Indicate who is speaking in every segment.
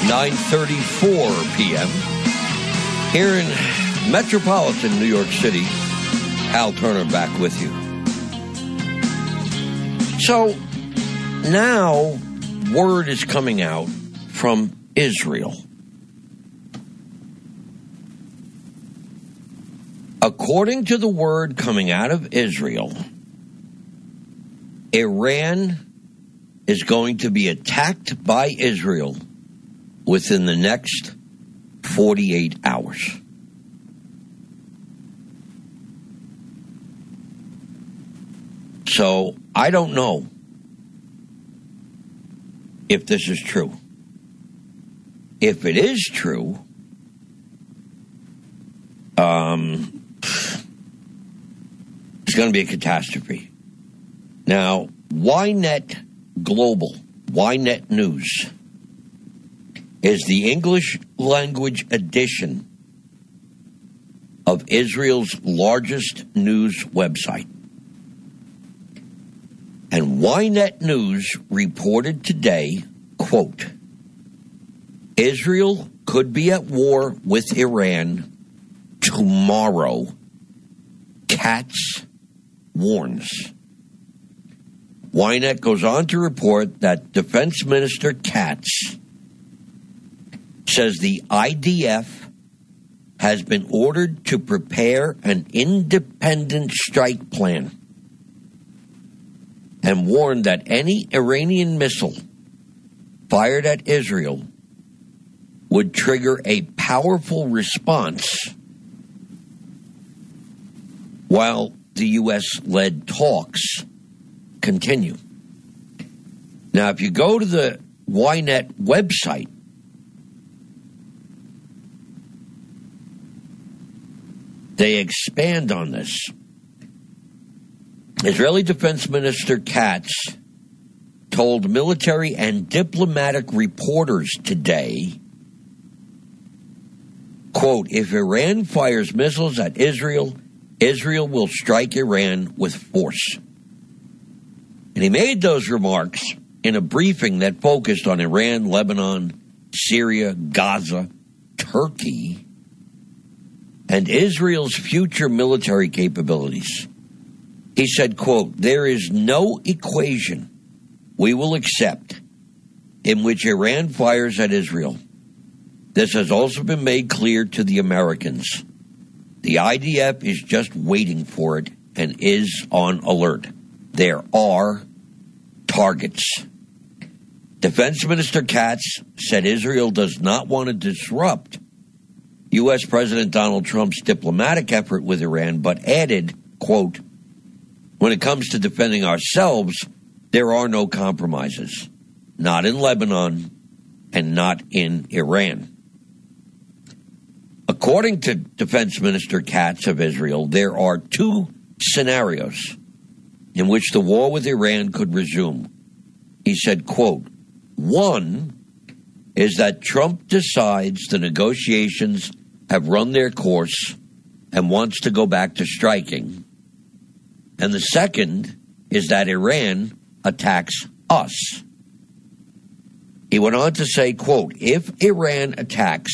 Speaker 1: 9:34 p.m. here in metropolitan New York City. Al Turner back with you. So now word is coming out from Israel. According to the word coming out of Israel, Iran is going to be attacked by Israel within the next 48 hours. So I don't know if this is true. If it is true, it's going to be a catastrophe. Now, Ynet Global, Ynet News, is the English language edition of Israel's largest news website. And Ynet News reported today, quote, Israel could be at war with Iran tomorrow, Katz warns. Ynet goes on to report that Defense Minister Katz says the IDF has been ordered to prepare an independent strike plan and warned that any Iranian missile fired at Israel would trigger a powerful response while the U.S.-led talks continue. Now, if you go to the Ynet website, they expand on this. Israeli Defense Minister Katz told military and diplomatic reporters today, quote, if Iran fires missiles at Israel, Israel will strike Iran with force. And he made those remarks in a briefing that focused on Iran, Lebanon, Syria, Gaza, Turkey, and Israel's future military capabilities. He said, quote, there is no equation we will accept in which Iran fires at Israel. This has also been made clear to the Americans. The IDF is just waiting for it and is on alert. There are targets. Defense Minister Katz said Israel does not want to disrupt U.S. President Donald Trump's diplomatic effort with Iran, but added, quote, when it comes to defending ourselves, there are no compromises. Not in Lebanon and not in Iran. According to Defense Minister Katz of Israel, there are two scenarios in which the war with Iran could resume. He said, quote, one is that Trump decides the negotiations have run their course and wants to go back to striking. And the second is that Iran attacks us. He went on to say, quote, if Iran attacks,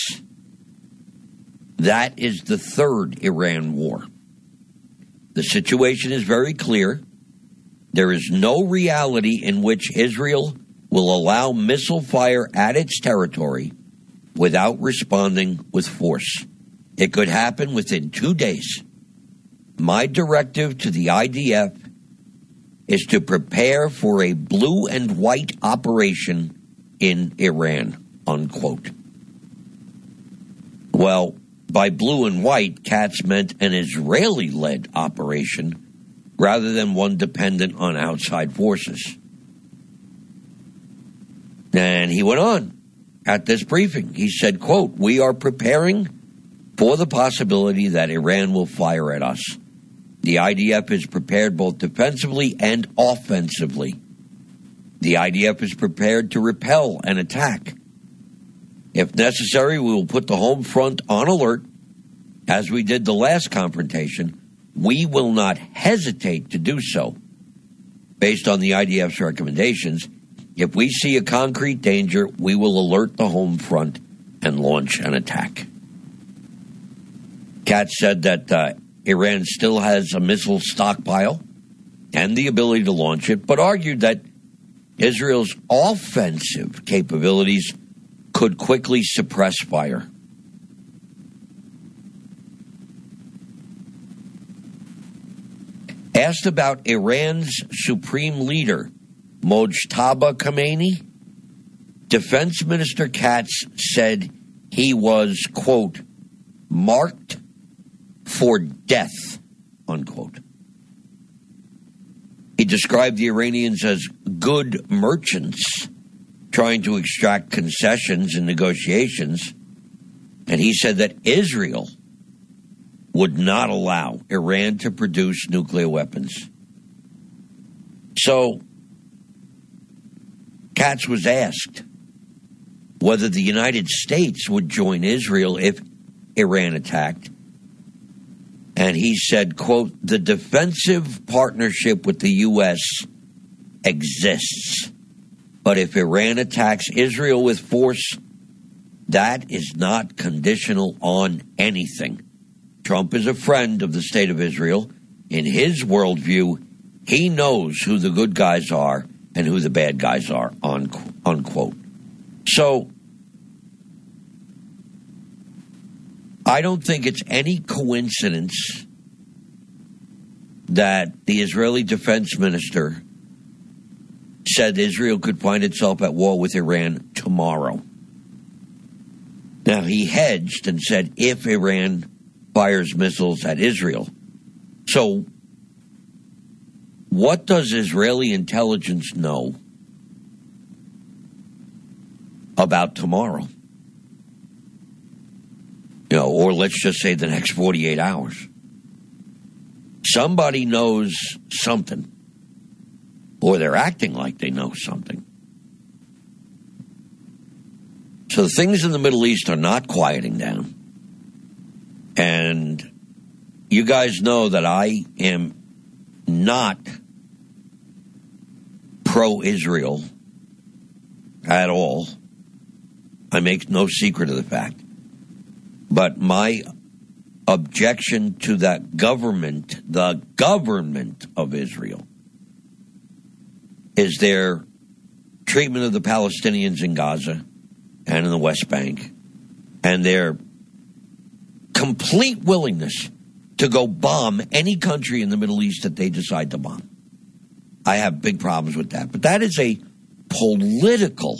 Speaker 1: that is the third Iran war. The situation is very clear. There is no reality in which Israel will allow missile fire at its territory without responding with force. It could happen within 2 days. My directive to the IDF is to prepare for a blue and white operation in Iran, unquote. Well, by blue and white, Katz meant an Israeli-led operation rather than one dependent on outside forces. And he went on at this briefing. He said, quote, we are preparing for the possibility that Iran will fire at us. The IDF is prepared both defensively and offensively. The IDF is prepared to repel and attack. If necessary, we will put the home front on alert. As we did the last confrontation, we will not hesitate to do so. Based on the IDF's recommendations, If we see a concrete danger, we will alert the home front and launch an attack. Katz said that Iran still has a missile stockpile and the ability to launch it, but argued that Israel's offensive capabilities could quickly suppress fire. Asked about Iran's supreme leader, Mojtaba Khamenei, Defense Minister Katz said he was, quote, marked for death, unquote. He described the Iranians as good merchants trying to extract concessions in negotiations, and he said that Israel would not allow Iran to produce nuclear weapons. So, Katz was asked whether the United States would join Israel if Iran attacked. And he said, quote, the defensive partnership with the U.S. exists. But if Iran attacks Israel with force, that is not conditional on anything. Trump is a friend of the state of Israel. In his worldview, he knows who the good guys are and who the bad guys are, unquote. So, I don't think it's any coincidence that the Israeli defense minister said Israel could find itself at war with Iran tomorrow. Now, he hedged and said if Iran fires missiles at Israel. So, what does Israeli intelligence know about tomorrow? Or let's just say the next 48 hours. Somebody knows something, or they're acting like they know something. So things in the Middle East are not quieting down. And you guys know that I am not pro-Israel at all. I make no secret of the fact. But my objection to that government, the government of Israel, is their treatment of the Palestinians in Gaza and in the West Bank, and their complete willingness to go bomb any country in the Middle East that they decide to bomb. I have big problems with that. But that is a political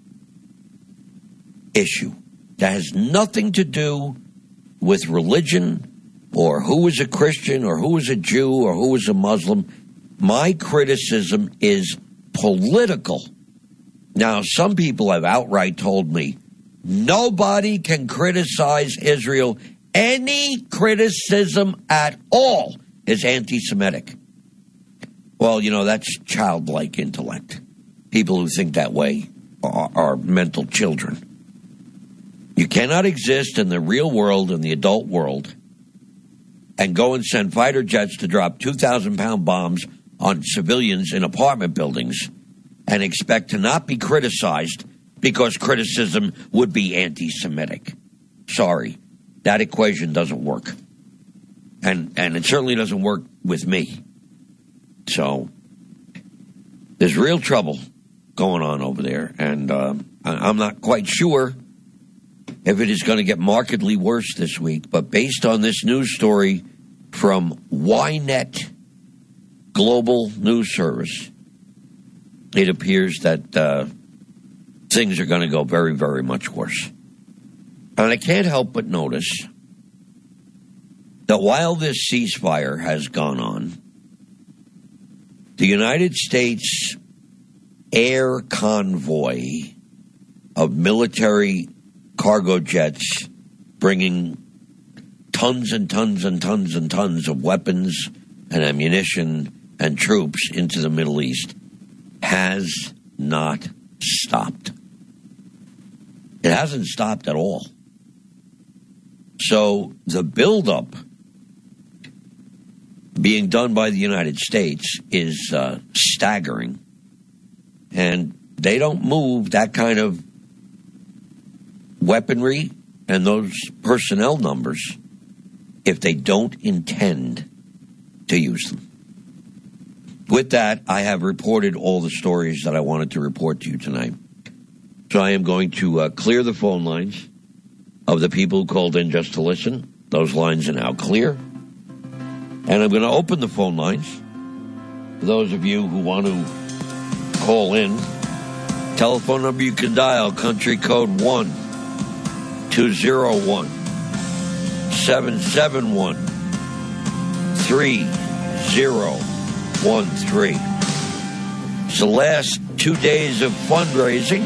Speaker 1: issue. That has nothing to do with religion or who is a Christian or who is a Jew or who is a Muslim. My criticism is political. Now, some people have outright told me nobody can criticize Israel. Any criticism at all is anti-Semitic. Well, that's childlike intellect. People who think that way are mental children. You cannot exist in the real world, in the adult world, and go and send fighter jets to drop 2,000-pound bombs on civilians in apartment buildings and expect to not be criticized because criticism would be anti-Semitic. Sorry, that equation doesn't work. And it certainly doesn't work with me. So there's real trouble going on over there, and I'm not quite sure if it is going to get markedly worse this week. But based on this news story from Ynet Global News Service, it appears that things are going to go very, very much worse. And I can't help but notice that while this ceasefire has gone on, the United States air convoy of military cargo jets bringing tons and tons and tons and tons of weapons and ammunition and troops into the Middle East has not stopped. It hasn't stopped at all. So the buildup being done by the United States is staggering. And They don't move that kind of weaponry and those personnel numbers if they don't intend to use them. With that, I have reported all the stories that I wanted to report to you tonight. So I am going to clear the phone lines of the people who called in just to listen. Those lines are now clear. And I'm going to open the phone lines for those of you who want to call in. Telephone number you can dial, country code 1-201-771-3013. It's the last 2 days of fundraising.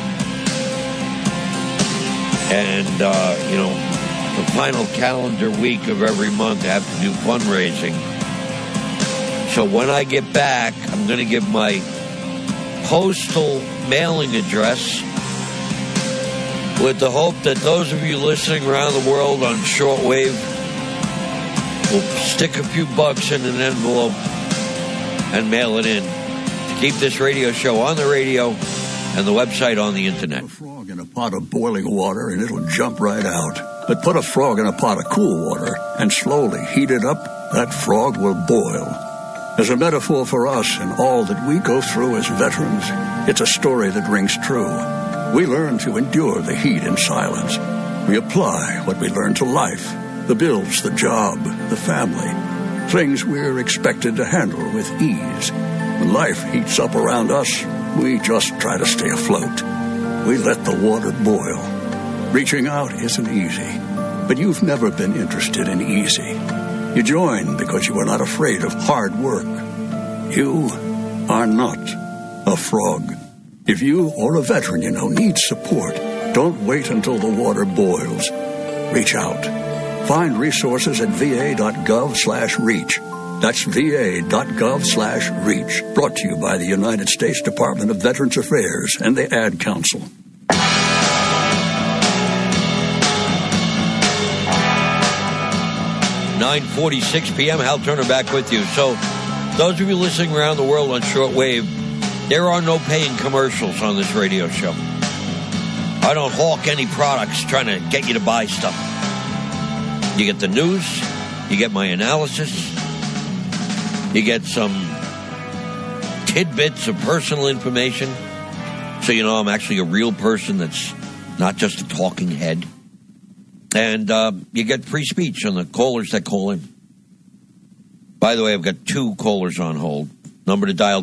Speaker 1: And, the final calendar week of every month I have to do fundraising. So when I get back, I'm going to give my postal mailing address with the hope that those of you listening around the world on shortwave will stick a few bucks in an envelope and mail it in to keep this radio show on the radio and the website on the internet.
Speaker 2: A frog in a pot of boiling water and it'll jump right out. But put a frog in a pot of cool water and slowly heat it up, that frog will boil. As a metaphor for us and all that we go through as veterans, it's a story that rings true. We learn to endure the heat in silence. We apply what we learn to life, the bills, the job, the family, things we're expected to handle with ease. When life heats up around us, we just try to stay afloat. We let the water boil. Reaching out isn't easy, but you've never been interested in easy. You joined because you were not afraid of hard work. You are not a frog. If you or a veteran you know needs support, don't wait until the water boils. Reach out. Find resources at va.gov/reach. That's va.gov/reach. Brought to you by the United States Department of Veterans Affairs and the Ad Council.
Speaker 1: 9:46 p.m. Hal Turner back with you. So, those of you listening around the world on shortwave, there are no paying commercials on this radio show. I don't hawk any products trying to get you to buy stuff. You get the news, you get my analysis, you get some tidbits of personal information, so you know I'm actually a real person that's not just a talking head. And you get free speech on the callers that call in. By the way, I've got two callers on hold. Number to dial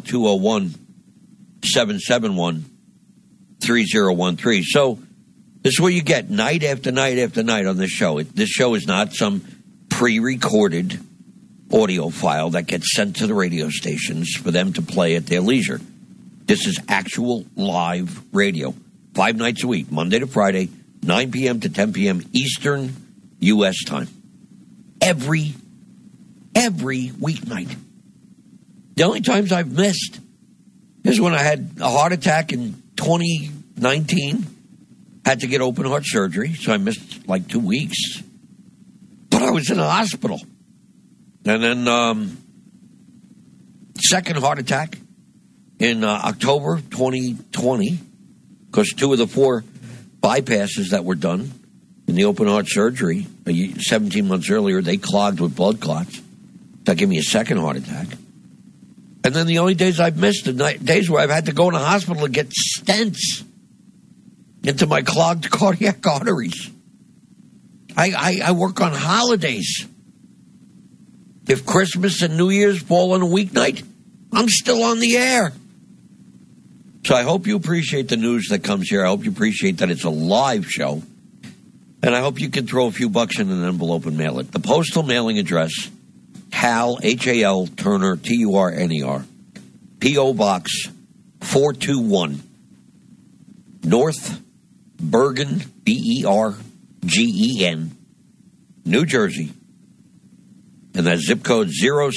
Speaker 1: 201-771-3013. So this is what you get night after night after night on this show. This show is not some pre-recorded audio file that gets sent to the radio stations for them to play at their leisure. This is actual live radio. 5 nights a week, Monday to Friday, 9 p.m. to 10 p.m. Eastern U.S. time. Every weeknight. The only times I've missed is when I had a heart attack in 2019. Had to get open heart surgery, so I missed like 2 weeks. But I was in a hospital. And then second heart attack in October 2020, because 2 of the 4 bypasses that were done in the open heart surgery 17 months earlier, they clogged with blood clots. That gave me a second heart attack. And then the only days I've missed are days where I've had to go in a hospital to get stents into my clogged cardiac arteries. I work on holidays. If Christmas and New Year's fall on a weeknight, I'm still on the air. So I hope you appreciate the news that comes here. I hope you appreciate that it's a live show. And I hope you can throw a few bucks in an envelope and mail it. The postal mailing address, Hal, H-A-L, Turner, T-U-R-N-E-R, P.O. Box 421, North Bergen, B-E-R-G-E-N, New Jersey. And that's zip code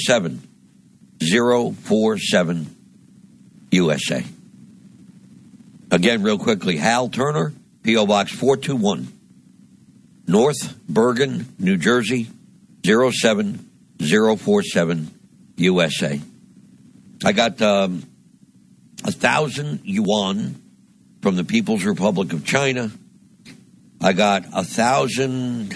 Speaker 1: 07047, USA. Again, real quickly, Hal Turner, P.O. Box 421, North Bergen, New Jersey, 07047, USA. I got 1,000 yuan from the People's Republic of China. I got $1,000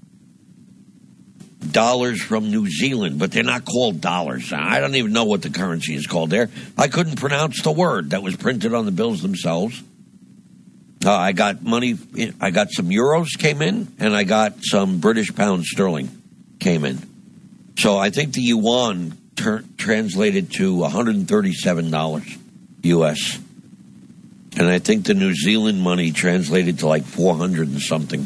Speaker 1: from New Zealand, but they're not called dollars. I don't even know what the currency is called there. I couldn't pronounce the word that was printed on the bills themselves. I got money. I got some euros came in, and I got some British pound sterling came in. So I think the yuan translated to $137 U.S., and I think the New Zealand money translated to like $400 and something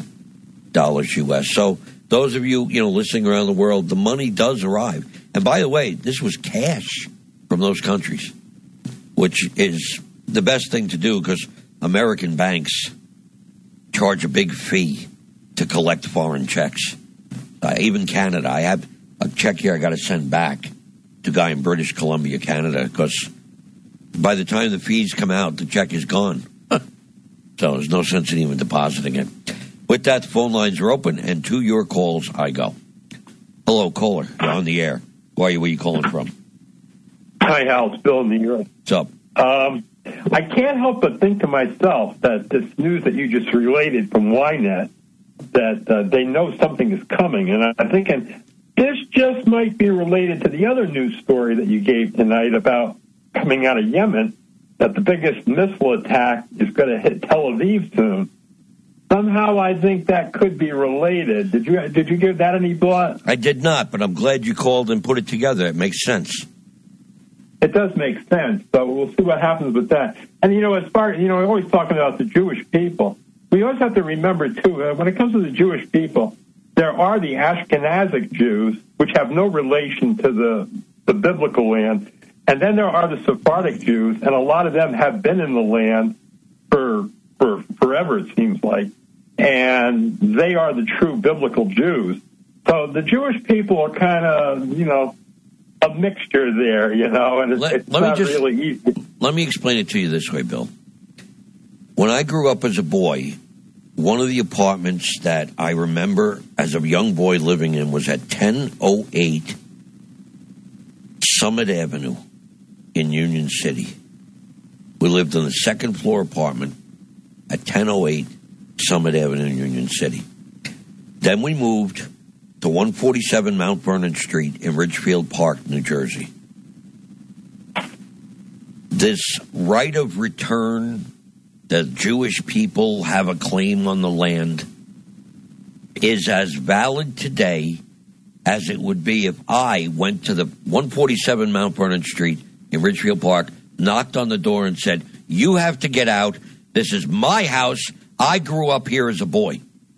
Speaker 1: U.S. So those of you, listening around the world, the money does arrive. And by the way, this was cash from those countries, which is the best thing to do because American banks charge a big fee to collect foreign checks. Even Canada. I have a check here I got to send back to a guy in British Columbia, Canada, because by the time the fees come out, the check is gone. So there's no sense in even depositing it. With that, the phone lines are open, and to your calls I go. Hello, caller. You're on the air. Who are you? Where are you calling from?
Speaker 3: Hi, Hal. It's Bill in New York.
Speaker 1: What's up?
Speaker 3: I can't help but think to myself that this news that you just related from Ynet, that they know something is coming. And I'm thinking this just might be related to the other news story that you gave tonight about coming out of Yemen, that the biggest missile attack is going to hit Tel Aviv soon. Somehow I think that could be related. Did you give that any thought?
Speaker 1: I did not, but I'm glad you called and put it together. It makes sense.
Speaker 3: It does make sense, so we'll see what happens with that. And, as far as, we're always talking about the Jewish people. We always have to remember, too, when it comes to the Jewish people, there are the Ashkenazic Jews, which have no relation to the biblical land. And then there are the Sephardic Jews, and a lot of them have been in the land for forever, it seems like. And they are the true biblical Jews. So the Jewish people are kind of, a mixture there, and it's not really easy.
Speaker 1: Let me explain it to you this way, Bill. When I grew up as a boy, one of the apartments that I remember as a young boy living in was at 1008 Summit Avenue in Union City. We lived in the second floor apartment at 1008 Summit Avenue in Union City. Then we moved to 147 Mount Vernon Street in Ridgefield Park, New Jersey. This right of return, the Jewish people have a claim on the land, is as valid today as it would be if I went to the 147 Mount Vernon Street in Ridgefield Park, knocked on the door and said, "You have to get out. This is my house. I grew up here as a boy."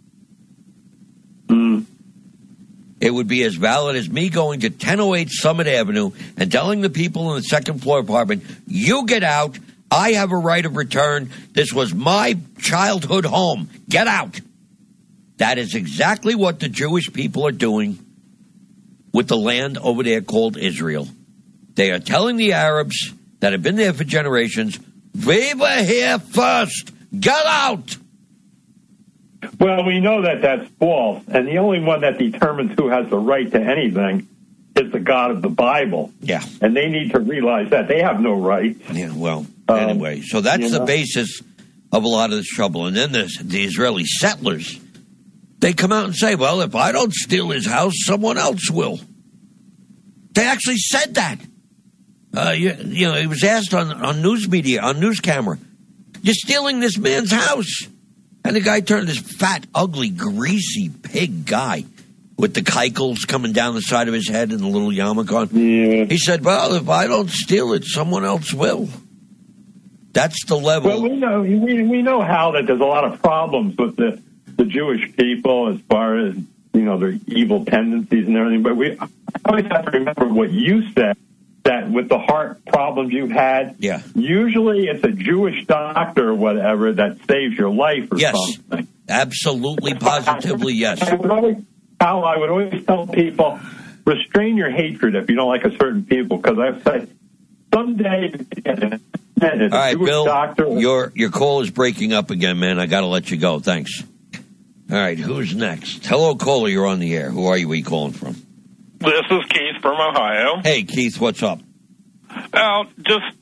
Speaker 1: It would be as valid as me going to 1008 Summit Avenue and telling the people in the second floor apartment, "You get out. I have a right of return. This was my childhood home. Get out." That is exactly what the Jewish people are doing with the land over there called Israel. They are telling the Arabs that have been there for generations, "We were here first. Get out."
Speaker 3: Well, we know that that's false, and the only one that determines who has the right to anything is the God of the Bible.
Speaker 1: Yeah.
Speaker 3: And they need to realize that. They have no right.
Speaker 1: Yeah, well, anyway, so that's the basis of a lot of this trouble. And then the Israeli settlers, they come out and say, "Well, if I don't steal his house, someone else will." They actually said that. He was asked on news media, on news camera, "You're stealing this man's house." And the guy turned, this fat, ugly, greasy pig guy with the kikels coming down the side of his head and a little yarmulke on.
Speaker 3: Yeah.
Speaker 1: He said, "Well, if I don't steal it, someone else will." That's the level.
Speaker 3: Well, we know how that there's a lot of problems with the Jewish people as far as, their evil tendencies and everything. But we always have to remember what you said, that with the heart problems you've had, usually it's a Jewish doctor or whatever that saves your life or something.
Speaker 1: Absolutely, positively, yes.
Speaker 3: I would always tell people, restrain your hatred if you don't like a certain people, because I say, someday,
Speaker 1: all right, Bill, doctor, your call is breaking up again, man. I got to let you go. Thanks. All right, who's next? Hello, caller, you're on the air. Who are you? Where are you calling from?
Speaker 4: This is Keith from Ohio.
Speaker 1: Hey, Keith, what's up?
Speaker 4: Just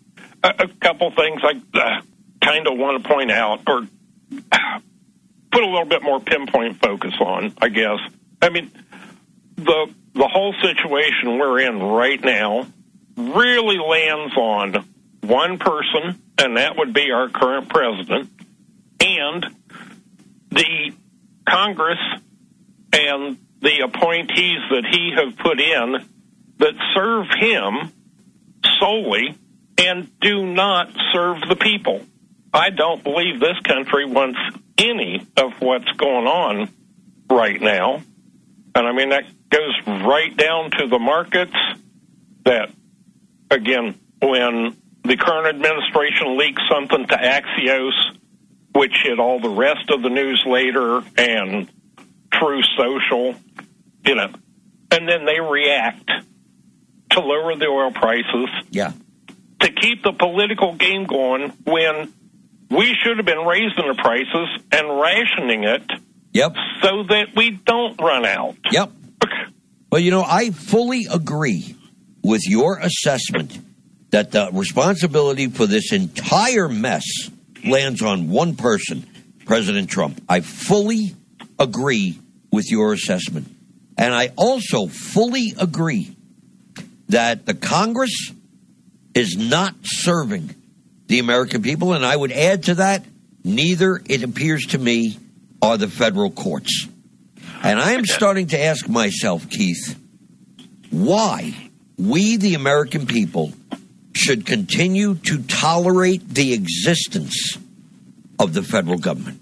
Speaker 4: a couple things I kind of want to point out, or put a little bit more pinpoint focus on, I guess. I mean, the whole situation we're in right now really lands on one person, and that would be our current president, and the Congress and the appointees that he has put in that serve him solely and do not serve the people. I don't believe this country wants any of what's going on right now. And I mean, that goes right down to the markets that, again, when the current administration leaks something to Axios, which hit all the rest of the news later, and Truth Social, you know, and then they react to lower the oil prices.
Speaker 1: Yeah.
Speaker 4: To keep the political game going when we should have been raising the prices and rationing it.
Speaker 1: Yep.
Speaker 4: So that we don't run out.
Speaker 1: Yep. Well, you know, I fully agree with your assessment that the responsibility for this entire mess lands on one person, President Trump. I fully agree with your assessment. And I also fully agree that the Congress is not serving the American people. And I would add to that, neither, it appears to me, are the federal courts. And I am starting to ask myself, Keith, why we, the American people, should continue to tolerate the existence of the federal government.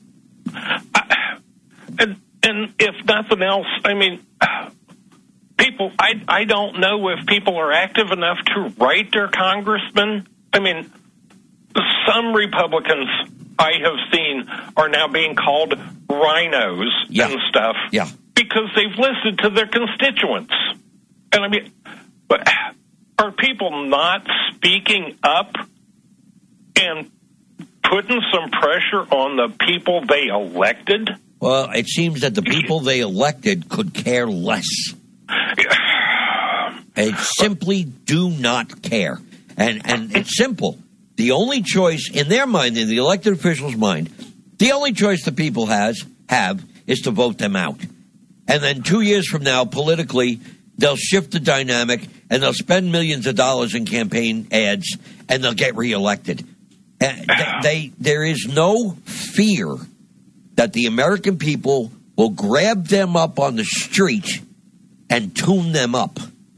Speaker 4: And if nothing else, I mean, people, I don't know if people are active enough to write their congressmen. I mean, some Republicans I have seen are now being called rhinos and stuff because they've listened to their constituents. And I mean, but are people not speaking up and putting some pressure on the people they elected?
Speaker 1: Well, it seems that the people they elected could care less. They simply do not care. And it's simple. The only choice in their mind, in the elected officials' mind, the only choice the people have is to vote them out. And then 2 years from now, politically, they'll shift the dynamic and they'll spend millions of dollars in campaign ads and they'll get reelected. There is no fear that the American people will grab them up on the street and tune them up.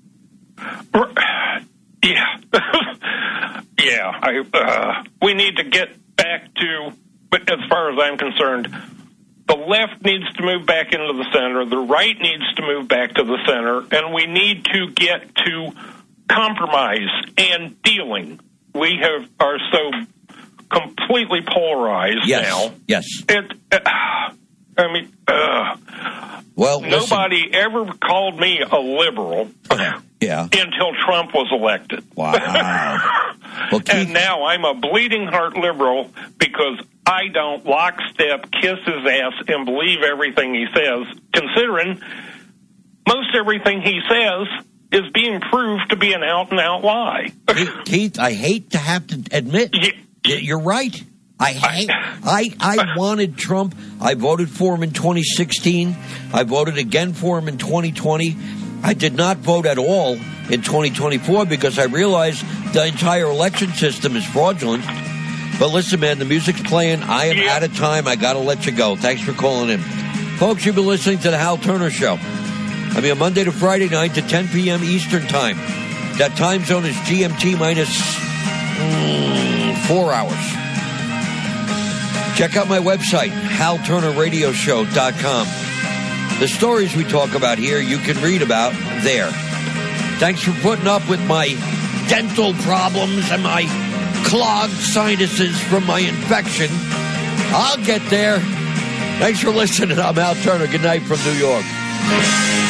Speaker 4: We need to get back to, but as far as I'm concerned, the left needs to move back into the center, the right needs to move back to the center, and we need to get to compromise and dealing. We are so completely polarized now.
Speaker 1: Yes. Well,
Speaker 4: nobody ever called me a liberal until Trump was elected.
Speaker 1: Wow. Well, Keith,
Speaker 4: and now I'm a bleeding heart liberal because I don't lockstep kiss his ass and believe everything he says, considering most everything he says is being proved to be an out-and-out lie.
Speaker 1: Keith, I hate to have to admit, you're right. I wanted Trump. I voted for him in 2016. I voted again for him in 2020. I did not vote at all in 2024 because I realized the entire election system is fraudulent. But listen, man, the music's playing. I am out of time. I got to let you go. Thanks for calling in. Folks, you've been listening to The Hal Turner Show. I mean, Monday to Friday night to 10 p.m. Eastern Time. That time zone is GMT minus 4 hours. Check out my website, HalTurnerRadioShow.com. The stories we talk about here, you can read about there. Thanks for putting up with my dental problems and my clogged sinuses from my infection. I'll get there. Thanks for listening. I'm Hal Turner. Good night from New York.